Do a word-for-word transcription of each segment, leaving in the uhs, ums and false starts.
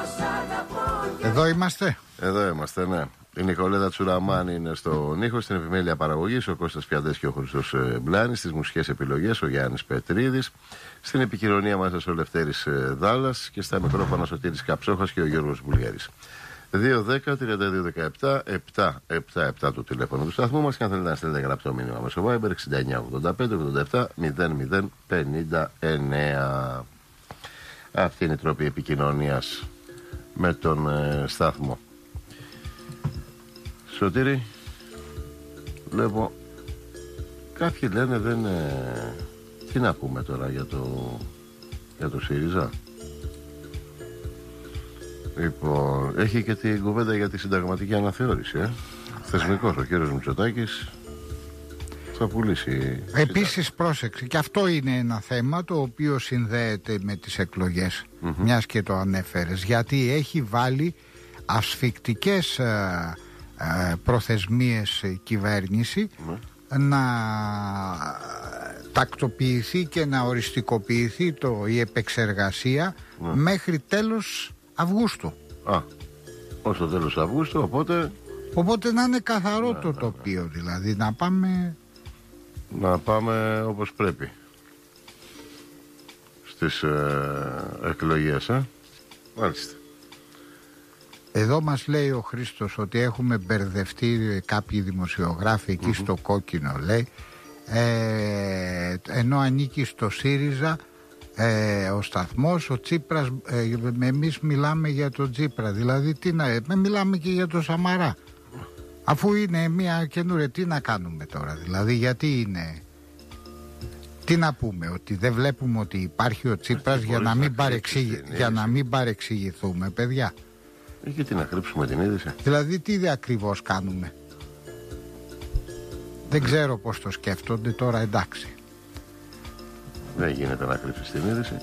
Εδώ είμαστε. Εδώ είμαστε, ναι. Η Νικολέτα Τσουραμάνη είναι στον ήχο, στην επιμέλεια παραγωγής, ο Κώστας Φιαντές και ο Χρήστος Μπλάνης, στις μουσικές επιλογές ο Γιάννης Πετρίδης, στην επικοινωνία μας ο Λευτέρης Δάλλας και στα μικρόφωνα Σωτήρης Καψόχας και ο Γιώργος Βουλγέρης. δύο δέκα τριάντα δύο δεκαεπτά επτακόσια εβδομήντα επτά το τηλέφωνο του σταθμού μας και αν θέλετε να στείλετε γραπτό μήνυμα μέσω Viber εξήντα εννιά ογδόντα πέντε ογδόντα επτά μηδέν μηδέν πενήντα εννέα. Αυτή είναι η τρόπη επικοινωνίας με τον ε, σταθμό. Σωτήρη, βλέπω κάποιοι λένε δεν ε, τι να πούμε τώρα για το για το ΣΥΡΙΖΑ. Λοιπόν, έχει και την κουβέντα για τη συνταγματική αναθεώρηση, ε. Θεσμικός ο κύριος Μητσοτάκης θα πουλήσει. Επίσης πρόσεξε, και αυτό είναι ένα θέμα το οποίο συνδέεται με τις εκλογές, mm-hmm. μιας και το ανέφερες, γιατί έχει βάλει ασφικτικές ε, ε, προθεσμίες η κυβέρνηση mm-hmm. να τακτοποιηθεί και να οριστικοποιηθεί το, η επεξεργασία mm-hmm. μέχρι τέλος Αυγούστου. Α, ως το τέλος Αυγούστου, οπότε... Οπότε να είναι καθαρό ναι, το ναι, τοπίο, ναι. δηλαδή να πάμε... Να πάμε όπως πρέπει στις ε, εκλογές, ε. Μάλιστα. Εδώ μας λέει ο Χρήστος ότι έχουμε μπερδευτεί κάποιοι δημοσιογράφοι εκεί mm-hmm. στο κόκκινο, λέει, ε, ενώ ανήκει στο ΣΥΡΙΖΑ ε, ο σταθμός, ο Τσίπρας, ε, εμείς μιλάμε για τον Τσίπρα, δηλαδή τι να, ε, μιλάμε και για τον Σαμαρά. Αφού είναι μια καινούρια, τι να κάνουμε τώρα, δηλαδή γιατί είναι, τι να πούμε, ότι δεν βλέπουμε ότι υπάρχει ο Τσίπρας για να, μην παρεξηγη... για να μην παρεξηγηθούμε, παιδιά. Γιατί να κρύψουμε την είδηση. Δηλαδή τι ακριβώς κάνουμε. Δεν ξέρω πώς το σκέφτονται τώρα, εντάξει. Δεν γίνεται να κρύψεις την είδηση.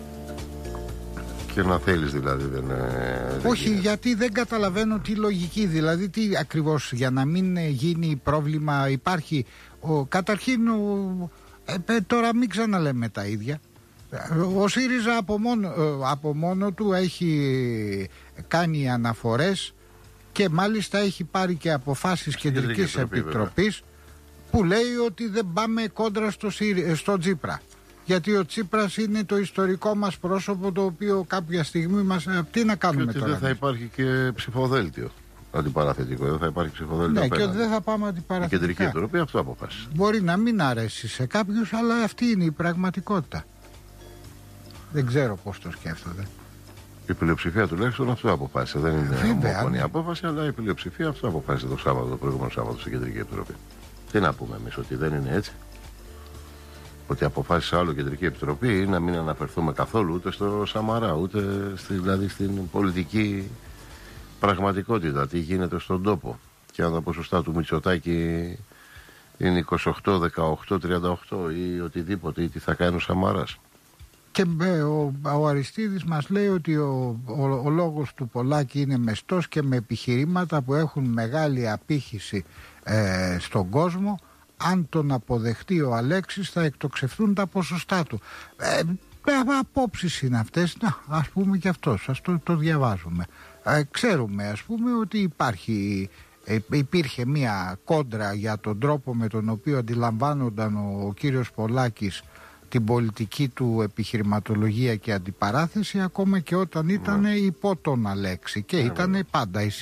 Και να θέλεις δηλαδή δεν, δεν όχι γίνεται. Γιατί δεν καταλαβαίνω τι λογική, δηλαδή τι ακριβώς, για να μην γίνει πρόβλημα υπάρχει ο, καταρχήν ο, ε, τώρα μην ξαναλέμε τα ίδια. Ο ΣΥΡΙΖΑ από μόνο, από μόνο του έχει κάνει αναφορές και μάλιστα έχει πάρει και αποφάσεις Κεντρικής Επιτροπής που λέει ότι δεν πάμε κόντρα στο, στο Τσίπρα. Γιατί ο Τσίπρας είναι το ιστορικό μας πρόσωπο, το οποίο κάποια στιγμή μας... Τι να κάνουμε και ότι τώρα. Δεν θα υπάρχει και ψηφοδέλτιο αντιπαραθετικό. Δεν θα υπάρχει ψηφοδέλτιο. Ναι, και ότι δεν θα πάμε αντιπαραθετικά. Η Κεντρική Επιτροπή αυτό αποφάσισε. Μπορεί να μην αρέσει σε κάποιους, αλλά αυτή είναι η πραγματικότητα. Δεν ξέρω πώς το σκέφτονται. Η πλειοψηφία τουλάχιστον αυτό αποφάσισε. Δεν είναι ομόφωνη ναι. απόφαση, αλλά η πλειοψηφία αυτό αποφάσισε το Σάββατο, το προηγούμενο Σάββατο στην Κεντρική Επιτροπή. Τι να πούμε εμείς, ότι δεν είναι έτσι. Ότι αποφάσισε άλλο Κεντρική Επιτροπή ή να μην αναφερθούμε καθόλου ούτε στο Σαμαρά, ούτε στη, δηλαδή στην πολιτική πραγματικότητα, τι γίνεται στον τόπο. Και αν τα ποσοστά του Μητσοτάκη είναι είκοσι οκτώ, δεκαοκτώ, τριάντα οκτώ ή οτιδήποτε, ή τι θα κάνει ο Σαμαράς. Και ο, ο Αριστίδης μας λέει ότι ο, ο, ο λόγος του Πολάκη είναι μεστός και με επιχειρήματα που έχουν μεγάλη απήχηση ε, στον κόσμο. Αν τον αποδεχτεί ο Αλέξης θα εκτοξευτούν τα ποσοστά του. Ε, απόψεις είναι αυτές, να, ας πούμε και αυτός, ας το, το διαβάζουμε. Ε, ξέρουμε ας πούμε ότι υπάρχει, ε, υπήρχε μία κόντρα για τον τρόπο με τον οποίο αντιλαμβάνονταν ο, ο κύριος Πολάκης την πολιτική του επιχειρηματολογία και αντιπαράθεση, ακόμα και όταν ήταν υπό τον Αλέξη και ήταν πάντα